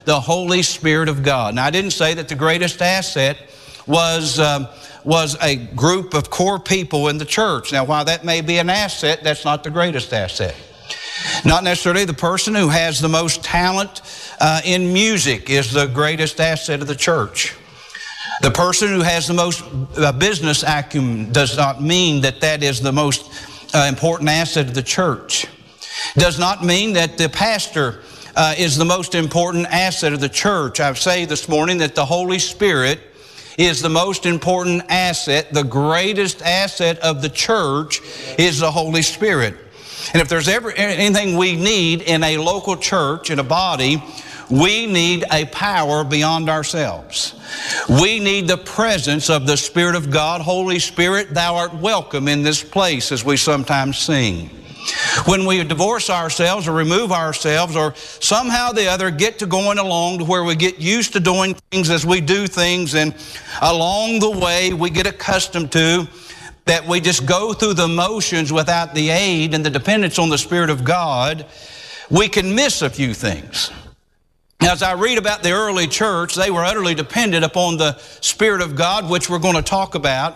the Holy Spirit of God. Now, I didn't say that the greatest asset was a group of core people in the church. Now, while that may be an asset, that's not the greatest asset. Not necessarily the person who has the most talent in music is the greatest asset of the church. The person who has the most business acumen does not mean that that is the most important asset of the church. Does not mean that the pastor is the most important asset of the church. I say this morning that the Holy Spirit is the most important asset. The greatest asset of the church is the Holy Spirit. And if there's ever anything we need in a local church, in a body, we need a power beyond ourselves. We need the presence of the Spirit of God. Holy Spirit, thou art welcome in this place, as we sometimes sing. When we divorce ourselves or remove ourselves or somehow or the other get to going along to where we get used to doing things as we do things, and along the way we get accustomed to that we just go through the motions without the aid and the dependence on the Spirit of God, we can miss a few things. Now, as I read about the early church, they were utterly dependent upon the Spirit of God, which we're going to talk about.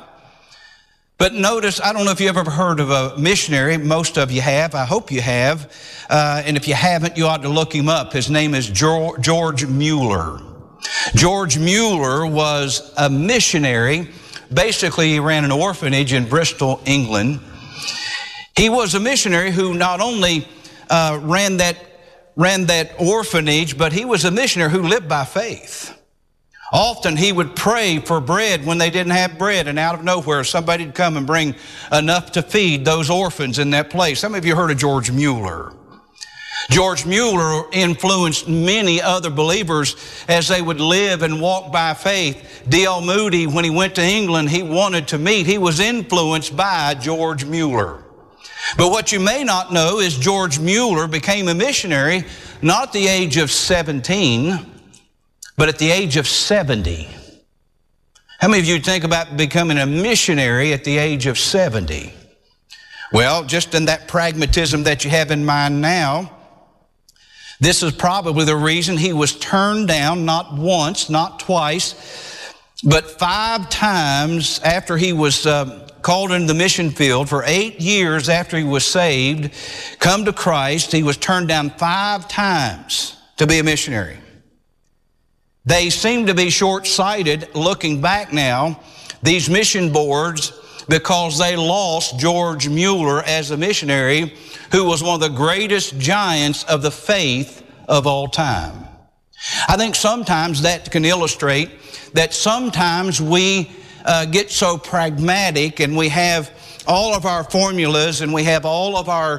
But notice, I don't know if you ever heard of a missionary. Most of you have. I hope you have. And if you haven't, you ought to look him up. His name is George Mueller. George Mueller was a missionary. Basically, he ran an orphanage in Bristol, England. He was a missionary who not only ran that orphanage, but he was a missionary who lived by faith. Often he would pray for bread when they didn't have bread, and out of nowhere somebody would come and bring enough to feed those orphans in that place. Some of you heard of George Mueller. George Mueller influenced many other believers as they would live and walk by faith. D.L. Moody, when he went to England, he wanted to meet. He was influenced by George Mueller. But what you may not know is George Mueller became a missionary not at the age of 17, but at the age of 70. How many of you think about becoming a missionary at the age of 70? Well, just in that pragmatism that you have in mind now, this is probably the reason he was turned down not once, not twice, but 5 times after he was called into the mission field. For 8 years after he was saved, come to Christ, he was turned down 5 times to be a missionary. They seem to be short-sighted looking back now, these mission boards, because they lost George Mueller as a missionary who was one of the greatest giants of the faith of all time. I think sometimes that can illustrate that sometimes we get so pragmatic and we have all of our formulas and we have all of our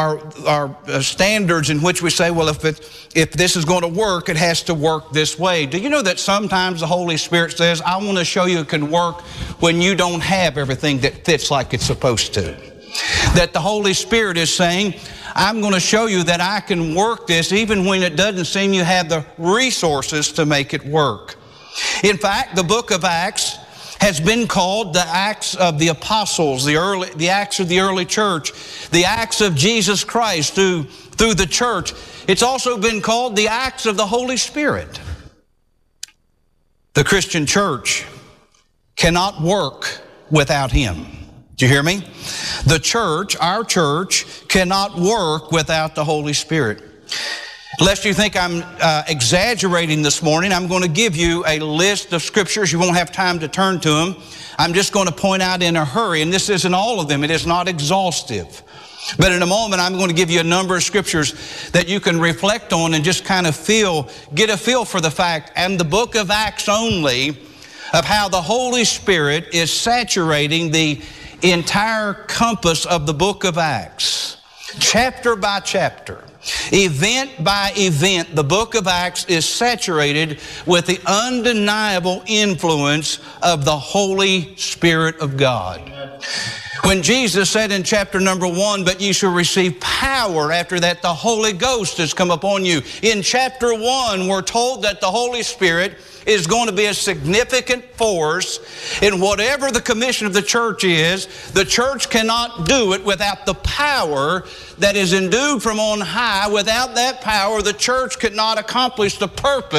standards in which we say, well, if this is going to work, it has to work this way. Do you know that sometimes the Holy Spirit says, I want to show you it can work when you don't have everything that fits like it's supposed to? That the Holy Spirit is saying, I'm going to show you that I can work this even when it doesn't seem you have the resources to make it work. In fact, the book of Acts has been called the Acts of the Apostles, the Acts of the early church, the Acts of Jesus Christ through the church. It's also been called the Acts of the Holy Spirit. The Christian church cannot work without Him. Do you hear me? The church, our church, cannot work without the Holy Spirit. Lest you think I'm exaggerating this morning, I'm going to give you a list of scriptures. You won't have time to turn to them. I'm just going to point out in a hurry, and this isn't all of them. It is not exhaustive. But in a moment, I'm going to give you a number of scriptures that you can reflect on and just kind of get a feel for the fact, and the book of Acts only, of how the Holy Spirit is saturating the entire compass of the book of Acts. Chapter by chapter, event by event, the book of Acts is saturated with the undeniable influence of the Holy Spirit of God. When Jesus said in chapter number 1, but ye shall receive power, after that the Holy Ghost has come upon you. In chapter 1, we're told that the Holy Spirit is going to be a significant force in whatever the commission of the church is. The church cannot do it without the power that is endued from on high. Without that power, the church could not accomplish the purpose